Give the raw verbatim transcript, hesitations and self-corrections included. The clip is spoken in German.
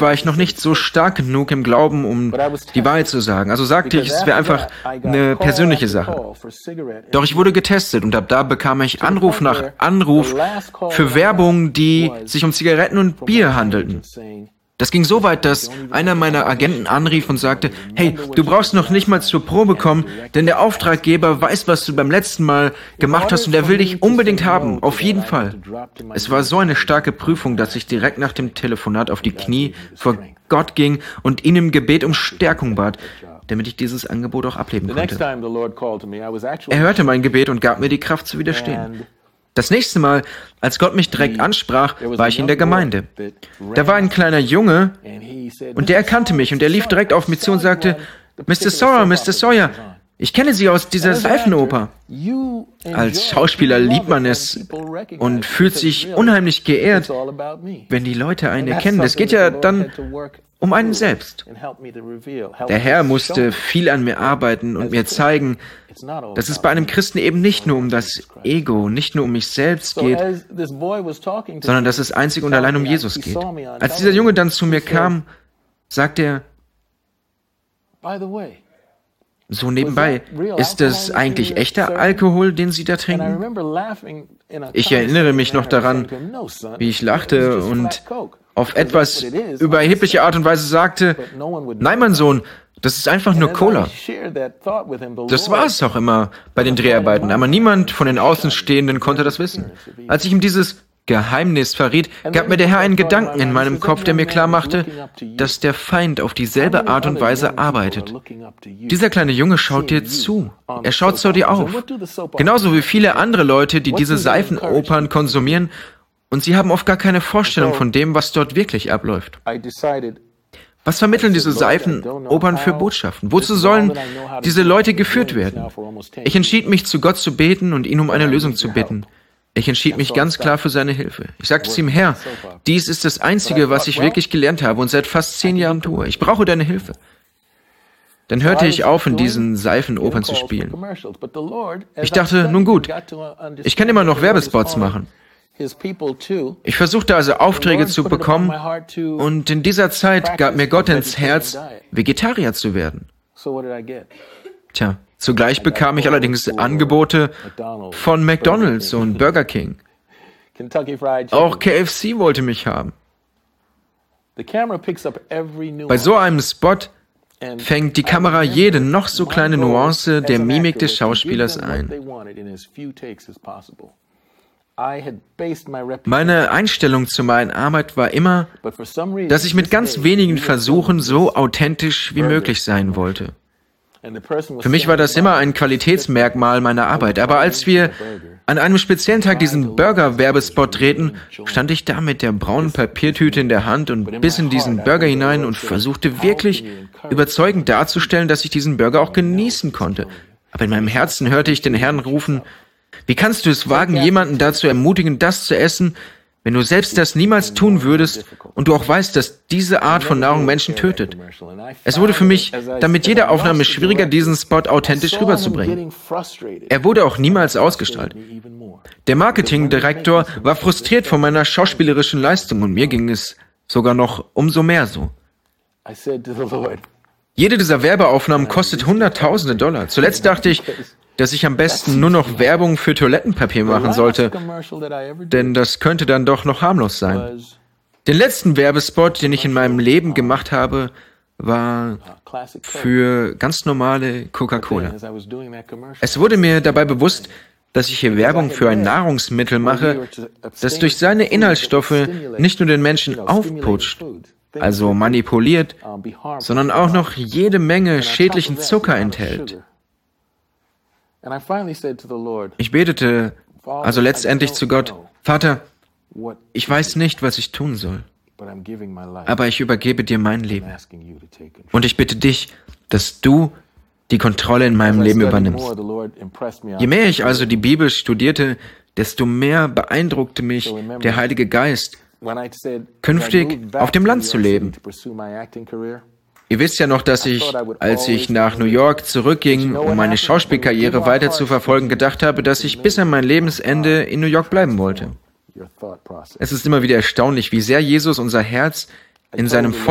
war ich noch nicht so stark genug im Glauben, um die Wahrheit zu sagen. Also sagte ich, es wäre einfach eine persönliche Sache. Doch ich wurde getestet und ab da bekam ich Anruf nach Anruf für Werbung, die sich um Zigaretten und Bier handelten. Das ging so weit, dass einer meiner Agenten anrief und sagte, hey, du brauchst noch nicht mal zur Probe kommen, denn der Auftraggeber weiß, was du beim letzten Mal gemacht hast und er will dich unbedingt haben, auf jeden Fall. Es war so eine starke Prüfung, dass ich direkt nach dem Telefonat auf die Knie vor Gott ging und ihn im Gebet um Stärkung bat, damit ich dieses Angebot auch ablehnen konnte. Er hörte mein Gebet und gab mir die Kraft zu widerstehen. Das nächste Mal, als Gott mich direkt ansprach, war ich in der Gemeinde. Da war ein kleiner Junge und der erkannte mich und er lief direkt auf mich zu und sagte, Mister Sawyer, Mister Sawyer, ich kenne Sie aus dieser Seifenoper. Als Schauspieler liebt man es und fühlt sich unheimlich geehrt, wenn die Leute einen erkennen. Es geht ja dann um einen selbst. Der Herr musste viel an mir arbeiten und mir zeigen, dass es bei einem Christen eben nicht nur um das Ego, nicht nur um mich selbst geht, sondern dass es einzig und allein um Jesus geht. Als dieser Junge dann zu mir kam, sagte er, so nebenbei, ist das eigentlich echter Alkohol, den Sie da trinken? Ich erinnere mich noch daran, wie ich lachte und auf etwas überhebliche Art und Weise sagte, nein, mein Sohn, das ist einfach nur Cola. Das war es auch immer bei den Dreharbeiten, aber niemand von den Außenstehenden konnte das wissen. Als ich ihm dieses Geheimnis verriet, gab mir der Herr einen Gedanken in meinem Kopf, der mir klar machte, dass der Feind auf dieselbe Art und Weise arbeitet. Dieser kleine Junge schaut dir zu. Er schaut zu dir auf. Genauso wie viele andere Leute, die diese Seifenopern konsumieren, und sie haben oft gar keine Vorstellung von dem, was dort wirklich abläuft. Was vermitteln diese Seifenopern für Botschaften? Wozu sollen diese Leute geführt werden? Ich entschied mich, zu Gott zu beten und ihn um eine Lösung zu bitten. Ich entschied mich ganz klar für seine Hilfe. Ich sagte zu ihm, Herr, dies ist das Einzige, was ich wirklich gelernt habe und seit fast zehn Jahren tue. Ich brauche deine Hilfe. Dann hörte ich auf, in diesen Seifenopern zu spielen. Ich dachte, nun gut, ich kann immer noch Werbespots machen. Ich versuchte also Aufträge zu bekommen und in dieser Zeit gab mir Gott ins Herz, Vegetarier zu werden. Tja, zugleich bekam ich allerdings Angebote von McDonald's und Burger King. Auch K F C wollte mich haben. Bei so einem Spot fängt die Kamera jede noch so kleine Nuance der Mimik des Schauspielers ein. Meine Einstellung zu meiner Arbeit war immer, dass ich mit ganz wenigen Versuchen so authentisch wie möglich sein wollte. Für mich war das immer ein Qualitätsmerkmal meiner Arbeit, aber als wir an einem speziellen Tag diesen Burger-Werbespot drehten, stand ich da mit der braunen Papiertüte in der Hand und biss in diesen Burger hinein und versuchte wirklich überzeugend darzustellen, dass ich diesen Burger auch genießen konnte. Aber in meinem Herzen hörte ich den Herrn rufen, wie kannst du es wagen, jemanden dazu ermutigen, das zu essen, wenn du selbst das niemals tun würdest und du auch weißt, dass diese Art von Nahrung Menschen tötet? Es wurde für mich dann mit jeder Aufnahme schwieriger, diesen Spot authentisch rüberzubringen. Er wurde auch niemals ausgestrahlt. Der Marketingdirektor war frustriert von meiner schauspielerischen Leistung und mir ging es sogar noch umso mehr so. Jede dieser Werbeaufnahmen kostet Hunderttausende Dollar. Zuletzt dachte ich, dass ich am besten nur noch Werbung für Toilettenpapier machen sollte, denn das könnte dann doch noch harmlos sein. Den letzten Werbespot, den ich in meinem Leben gemacht habe, war für ganz normale Coca-Cola. Es wurde mir dabei bewusst, dass ich hier Werbung für ein Nahrungsmittel mache, das durch seine Inhaltsstoffe nicht nur den Menschen aufputscht, also manipuliert, sondern auch noch jede Menge schädlichen Zucker enthält. Ich betete also letztendlich zu Gott, Vater, ich weiß nicht, was ich tun soll, aber ich übergebe dir mein Leben. Und ich bitte dich, dass du die Kontrolle in meinem Leben übernimmst. Je mehr ich also die Bibel studierte, desto mehr beeindruckte mich der Heilige Geist, künftig auf dem Land zu leben. Ihr wisst ja noch, dass ich, als ich nach New York zurückging, um meine Schauspielkarriere weiter zu verfolgen, gedacht habe, dass ich bis an mein Lebensende in New York bleiben wollte. Es ist immer wieder erstaunlich, wie sehr Jesus unser Herz in seinem